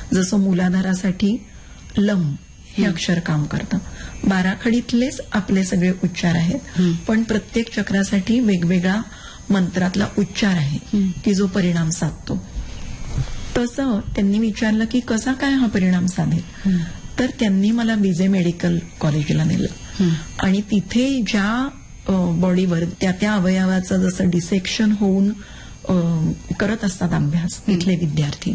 जसं मूलाधारासाठी लम हे अक्षर काम करतं. बाराखडीतलेच आपले सगळे उच्चार आहेत, पण प्रत्येक चक्रासाठी वेगवेगळा मंत्रातला उच्चार आहे की जो परिणाम साधतो. तसं त्यांनी विचारलं की कसा काय हा परिणाम साधेल, तर त्यांनी मला बीजे मेडिकल कॉलेजला नेलं आणि तिथे ज्या बॉडीवर त्या अवयवाचं जसं डिसेक्शन होऊन करत असतात अभ्यास तिथले विद्यार्थी,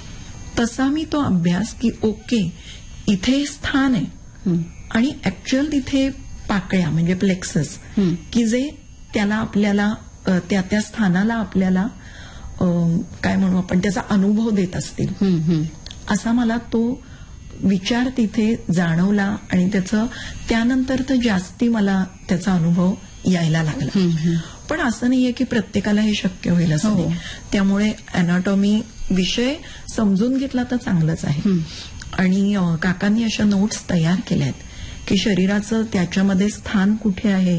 तसा मी तो अभ्यास की ओके इथे स्थान आहे आणि ऍक्च्युअल तिथे पाकळ्या म्हणजे प्लेक्सस की जे त्याला आपल्याला त्या स्थानाला आपल्याला काय म्हणू आपण त्याचा अनुभव देत असतील, असा मला तो विचार तिथे जाणवला आणि त्याचं त्यानंतर तर जास्ती मला त्याचा अनुभव यायला लागला. पण असं नाहीये की प्रत्येकाला हे शक्य होईल असं नाही. त्यामुळे अॅनाटॉमी विषय समजून घेतला तर चांगलंच आहे. आणि काकांनी अशा नोट्स तयार केल्या आहेत की शरीराचं त्याच्यामध्ये स्थान कुठे आहे,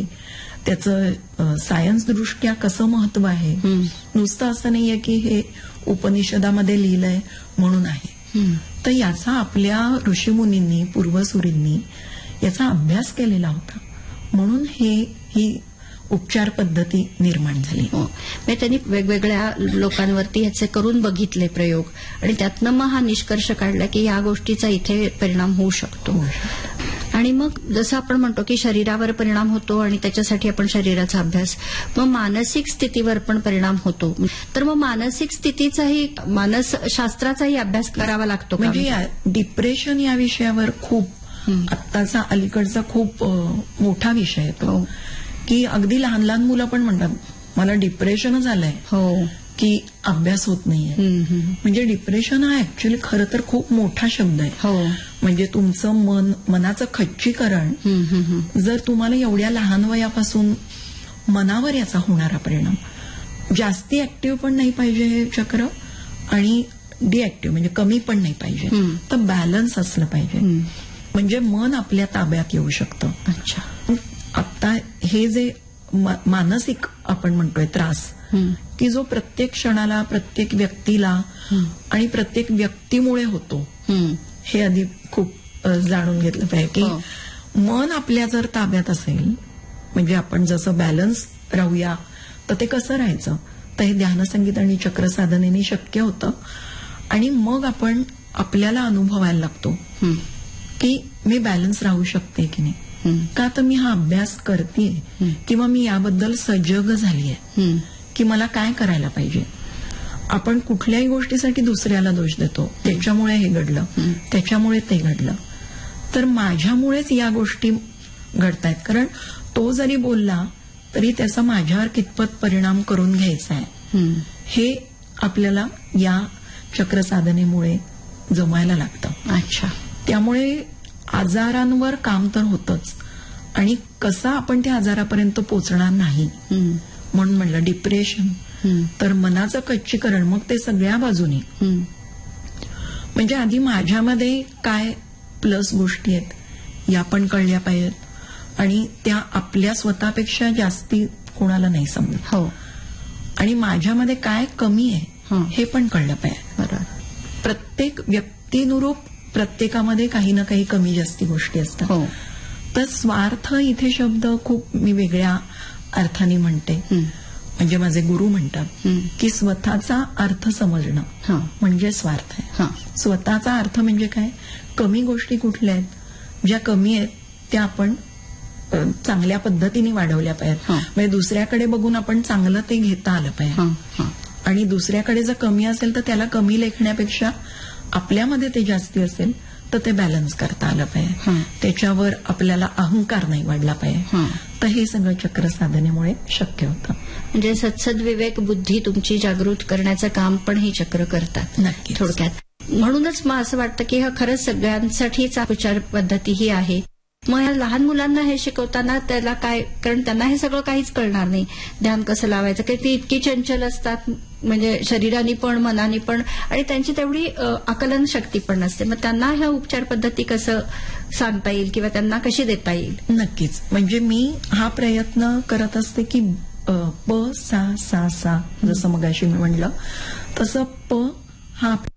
त्याचं सायन्स दृष्ट्या कसं महत्व आहे. नुसतं असं नाहीये की हे उपनिषदामध्ये लिहिलंय म्हणून आहे. तर याचा आपल्या ऋषीमुनींनी पूर्वसुरींनी याचा अभ्यास केलेला होता म्हणून ही उपचार पद्धती निर्माण झाली. त्यांनी वेगवेगळ्या लोकांवरती ह्याचे करून बघितले प्रयोग आणि त्यातनं मग हा निष्कर्ष काढला की या गोष्टीचा इथे परिणाम होऊ शकतो. आणि मग जसं आपण म्हणतो की शरीरावर परिणाम होतो आणि त्याच्यासाठी आपण शरीराचा अभ्यास, मग मानसिक स्थितीवर पण परिणाम होतो. तर मग मानसिक स्थितीचाही मानसशास्त्राचाही अभ्यास करावा लागतो. म्हणजे डिप्रेशन या विषयावर खूप आत्ताचा अलीकडचा खूप मोठा विषय आहे तो, की अगदी लहान लहान मुलं पण म्हणतात मला डिप्रेशनच आलंय, की अभ्यास होत नाहीये. म्हणजे डिप्रेशन हा ऍक्च्युअली खरं तर खूप मोठा शब्द आहे. म्हणजे तुमचं मनाचं खच्चीकरण, जर तुम्हाला एवढ्या लहान वयापासून मनावर याचा होणारा परिणाम, जास्ती ऍक्टिव्ह पण नाही पाहिजे हे चक्र आणि डिऍक्टिव्ह म्हणजे कमी पण नाही पाहिजे, तर बॅलन्स असलं पाहिजे म्हणजे मन आपल्या ताब्यात येऊ शकतं. अच्छा. आता हे जे मानसिक आपण म्हणतोय त्रास की जो प्रत्येक क्षणाला प्रत्येक व्यक्तीला आणि प्रत्येक व्यक्तीमुळे होतो, हे आधी खूप जाणून घेतलं पाहिजे की मन आपल्या जर ताब्यात असेल म्हणजे आपण जसं बॅलन्स राहूया तर ते कसं राहायचं, तर हे ध्यानसंगीत आणि चक्र साधनेने शक्य होतं. आणि मग आपण आपल्याला अनुभवायला लागतो की मी बॅलन्स राहू शकते की नाही, का तर मी हा अभ्यास करतेय किंवा मी याबद्दल सजग झालीय की मला काय करायला पाहिजे. आपण कुठल्याही गोष्टीसाठी दुसऱ्याला दोष देतो, त्याच्यामुळे हे घडलं, त्याच्यामुळे ते घडलं, तर माझ्यामुळेच या गोष्टी घडतायत. कारण तो जरी बोलला तरी त्याचा माझ्यावर कितपत परिणाम करून घ्यायचा आहे हे आपल्याला या चक्र साधनेमुळे जमायला लागतं. अच्छा. त्यामुळे आजारांवर काम तर होतच आणि कसं आपण त्या आजारापर्यंत पोचणार नाही म्हणून म्हणलं डिप्रेशन, तर मनाचं खच्चीकरण, मग ते सगळ्या बाजूनी. म्हणजे आधी माझ्यामध्ये काय प्लस गोष्टी आहेत या पण कळल्या पाहिजेत आणि त्या आपल्या स्वतःपेक्षा जास्ती कोणाला नाही समजत. आणि माझ्यामध्ये काय कमी आहे हे पण कळलं पाहिजे. प्रत्येक व्यक्तीनुरूप प्रत्येकामध्ये काही ना काही कमी जास्ती गोष्टी असतात. तर स्वार्थ इथे शब्द खूप मी वेगळ्या अर्थाने म्हणते. म्हणजे माझे गुरु म्हणतात की स्वतःचा अर्थ समजणं म्हणजे स्वार्थ आहे. स्वतःचा अर्थ म्हणजे काय, कमी गोष्टी कुठल्या आहेत, ज्या कमी आहेत त्या आपण चांगल्या पद्धतीने वाढवल्या पाहिजेत. म्हणजे दुसऱ्याकडे बघून आपण चांगलं ते घेता आलं पाहिजे आणि दुसऱ्याकडे जर कमी असेल तर त्याला कमी लेखण्यापेक्षा आपल्यामध्ये ते जास्ती असेल तर ते बॅलन्स करता आलं पाहिजे. त्याच्यावर आपल्याला अहंकार नाही वाढला पाहिजे. तर हे सगळं चक्र साधनेमुळे शक्य होतं. म्हणजे सत्सद विवेक बुद्धी तुमची जागृत करण्याचं काम पण हे चक्र करतात. नक्की. थोडक्यात म्हणूनच मला असं वाटतं की हा खरंच सगळ्यांसाठीच उपचार पद्धती ही आहे. मग या लहान मुलांना हे शिकवताना त्याला काय, कारण त्यांना हे सगळं काहीच कळणार नाही, ध्यान कसं लावायचं, कारण ती इतकी चंचल असतात म्हणजे शरीराने पण मनाने पण, आणि त्यांची तेवढी आकलन शक्ती पण नसते. मग त्यांना ह्या उपचार पद्धती कसं सांगता येईल किंवा त्यांना कशी देता येईल? नक्कीच. म्हणजे मी हा प्रयत्न करत असते की प सा सा सा, जसं मगाशी मी म्हणलं तसं प हा